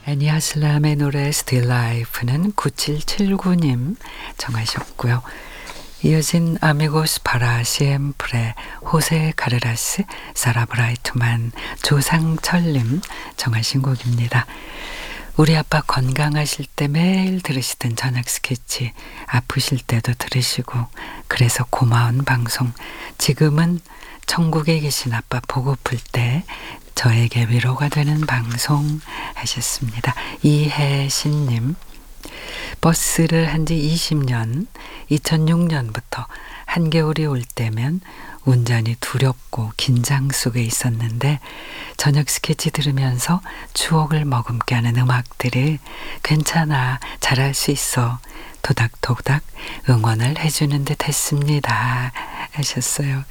애니 아슬람의 노래 Still Life는 9779님 정하셨고요. 이어진 아미고스 파라 시엠프레 호세 카르라스 사라 브라이트만 조상철님 정하신 곡입니다. 우리 아빠 건강하실 때 매일 들으시던 저녁 스케치, 아프실 때도 들으시고 그래서 고마운 방송. 지금은 천국에 계신 아빠 보고플 때 저에게 위로가 되는 방송 하셨습니다. 이혜신님. 버스를 한 지 20년, 2006년부터 한겨울이 올 때면 운전이 두렵고 긴장 속에 있었는데 저녁 스케치 들으면서 추억을 머금게 하는 음악들을 괜찮아, 잘할 수 있어, 도닥도닥 응원을 해주는 듯 했습니다 하셨어요.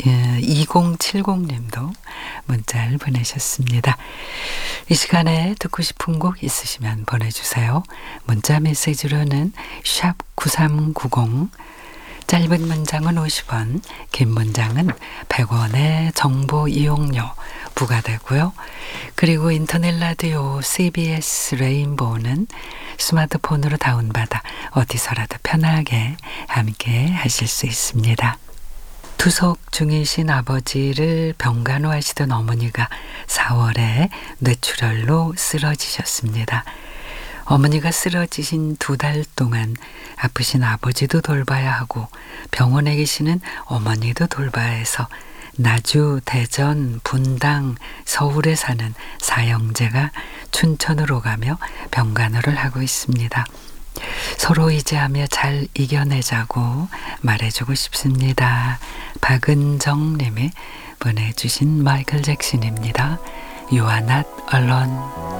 2070님도 문자를 보내셨습니다. 이 시간에 듣고 싶은 곡 있으시면 보내주세요. 문자 메시지로는 샵 9390, 짧은 문장은 50원, 긴 문장은 100원의 정보 이용료 부과되고요. 그리고 인터넷 라디오 CBS 레인보우는 스마트폰으로 다운받아 어디서라도 편하게 함께 하실 수 있습니다. 투석 중이신 아버지를 병간호하시던 어머니가 4월에 뇌출혈로 쓰러지셨습니다. 어머니가 쓰러지신 2달 동안 아프신 아버지도 돌봐야 하고 병원에 계시는 어머니도 돌봐야 해서 나주, 대전, 분당, 서울에 사는 사형제가 춘천으로 가며 병간호를 하고 있습니다. 서로 의지하며 잘 이겨내자고 말해주고 싶습니다. 박은정 님이 보내주신 마이클 잭슨입니다. You are not alone.